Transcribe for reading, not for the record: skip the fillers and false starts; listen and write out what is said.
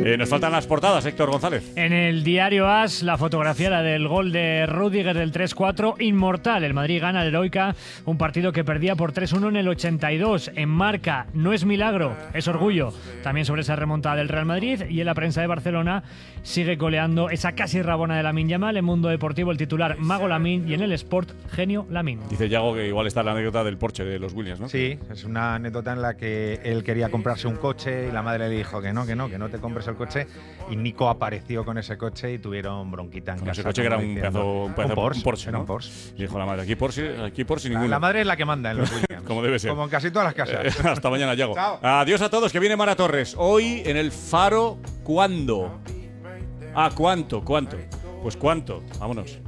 Nos faltan las portadas, Héctor González. En el diario AS, la fotografía la del gol de Rüdiger del 3-4, inmortal. El Madrid gana al Heroica, un partido que perdía por 3-1 en el 82. En Marca, no es milagro, es orgullo. También sobre esa remontada del Real Madrid. Y en la prensa de Barcelona sigue coleando esa casi rabona de Lamine Yamal. En Mundo Deportivo, el titular Mago Lamine, y en el Sport, genio Lamine. Dice Yago que igual está la anécdota del Porsche de los Williams, ¿no? Sí, es una anécdota en la que él quería comprarse un coche y la madre le dijo que no te compres el coche, y Nico apareció con ese coche y tuvieron bronquita en casa. Ese coche que era un Porsche, ¿no? Un Porsche. Y dijo la madre, aquí Porsche ninguno. La madre es la que manda en los Williams. Como debe ser. Como en casi todas las casas. Hasta mañana, Yago. Chao. Adiós a todos, que viene Mara Torres. Hoy en el Faro, ¿cuándo? ¿Cuánto? Pues cuánto. Vámonos.